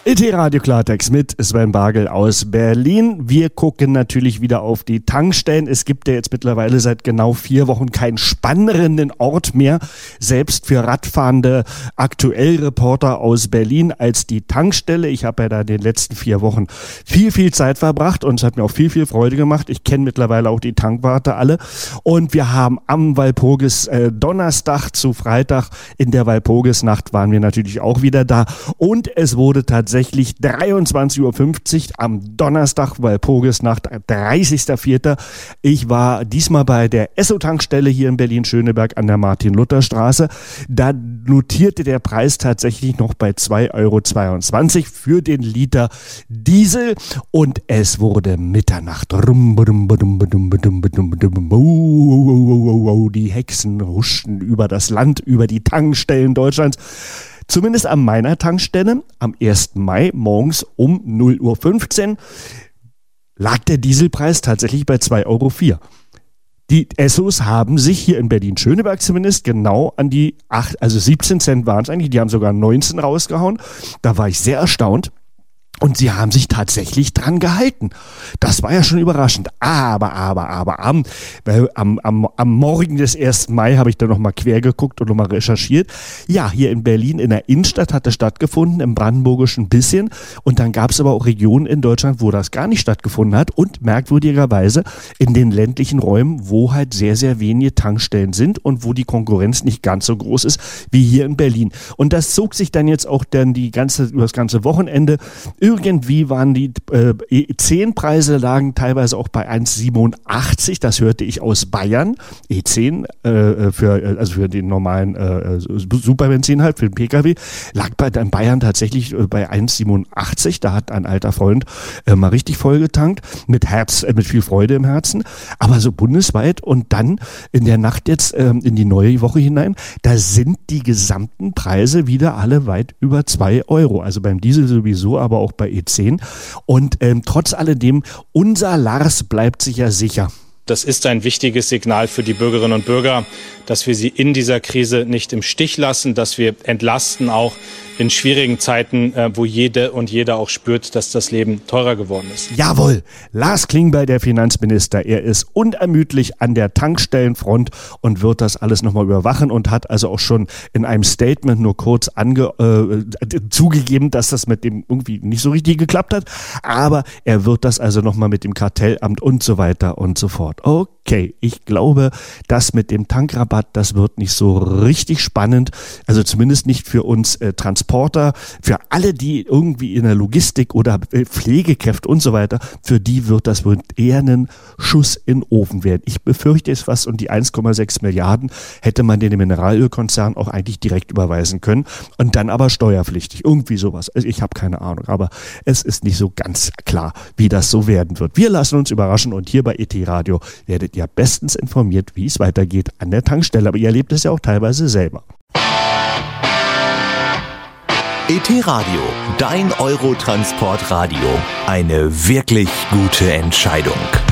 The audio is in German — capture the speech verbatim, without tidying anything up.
E T Radio Klartext mit Sven Bagel aus Berlin. Wir gucken natürlich wieder auf die Tankstellen. Es gibt ja jetzt mittlerweile seit genau vier Wochen keinen spannenderen Ort mehr, selbst für radfahrende Aktuellreporter aus Berlin, als die Tankstelle. Ich habe ja da in den letzten vier Wochen viel, viel Zeit verbracht und es hat mir auch viel, viel Freude gemacht. Ich kenne mittlerweile auch die Tankwarte alle. Und wir haben am Walpurgis äh, Donnerstag zu Freitag in der Walpurgisnacht waren wir natürlich auch wieder da. Und es wurde tatsächlich Tatsächlich dreiundzwanzig Uhr fünfzig am Donnerstag, Walpurgisnacht, dreißigster vierter Ich war diesmal bei der Esso-Tankstelle hier in Berlin-Schöneberg an der Martin-Luther-Straße. Da notierte der Preis tatsächlich noch bei zwei Euro zweiundzwanzig für den Liter Diesel und es wurde Mitternacht. Die Hexen huschten über das Land, über die Tankstellen Deutschlands. Zumindest an meiner Tankstelle am ersten Mai morgens um null Uhr fünfzehn lag der Dieselpreis tatsächlich bei zwei Euro vier. Die Essos haben sich hier in Berlin-Schöneberg zumindest genau an die acht, also siebzehn Cent waren es eigentlich, die haben sogar neunzehn rausgehauen. Da war ich sehr erstaunt. Und sie haben sich tatsächlich dran gehalten. Das war ja schon überraschend. Aber, aber, aber, am, am, am, am Morgen des ersten Mai habe ich dann nochmal quer geguckt und nochmal recherchiert. Ja, hier in Berlin in der Innenstadt hat das stattgefunden, im Brandenburgischen ein bisschen. Und dann gab es aber auch Regionen in Deutschland, wo das gar nicht stattgefunden hat. Und merkwürdigerweise in den ländlichen Räumen, wo halt sehr, sehr wenige Tankstellen sind und wo die Konkurrenz nicht ganz so groß ist wie hier in Berlin. Und das zog sich dann jetzt auch dann die ganze, über das ganze Wochenende. Irgendwie waren die äh, E zehn Preise lagen teilweise auch bei eins Komma siebenundachtzig, das hörte ich aus Bayern. E zehn äh, für also für den normalen äh, Superbenzin halt, für den Pkw, lag bei in Bayern tatsächlich äh, bei eins Komma siebenundachtzig. Da hat ein alter Freund äh, mal richtig voll getankt, mit Herz, äh, mit viel Freude im Herzen. Aber so bundesweit und dann in der Nacht jetzt äh, in die neue Woche hinein, da sind die gesamten Preise wieder alle weit über zwei Euro. Also beim Diesel sowieso, aber auch bei E zehn. Und ähm, trotz alledem, unser Lars bleibt sich ja sicher. Das ist ein wichtiges Signal für die Bürgerinnen und Bürger, dass wir sie in dieser Krise nicht im Stich lassen, dass wir entlasten auch in schwierigen Zeiten, wo jede und jeder auch spürt, dass das Leben teurer geworden ist. Jawohl, Lars Klingbeil, der Finanzminister, er ist unermüdlich an der Tankstellenfront und wird das alles nochmal überwachen und hat also auch schon in einem Statement nur kurz ange, äh, zugegeben, dass das mit dem irgendwie nicht so richtig geklappt hat, aber er wird das also nochmal mit dem Kartellamt und so weiter und so fort. Okay, ich glaube, das mit dem Tankrabatt, das wird nicht so richtig spannend, also zumindest nicht für uns äh, Transporter, für alle, die irgendwie in der Logistik oder Pflegekräfte und so weiter, für die wird das wohl eher ein Schuss in den Ofen werden. Ich befürchte es fast, und die eins Komma sechs Milliarden hätte man den Mineralölkonzern auch eigentlich direkt überweisen können und dann aber steuerpflichtig, irgendwie sowas. Also ich habe keine Ahnung, aber es ist nicht so ganz klar, wie das so werden wird. Wir lassen uns überraschen und hier bei E T Radio werdet ihr bestens informiert, wie es weitergeht an der Tankstelle, aber ihr erlebt es ja auch teilweise selber. E T Radio, dein Eurotransportradio. Eine wirklich gute Entscheidung.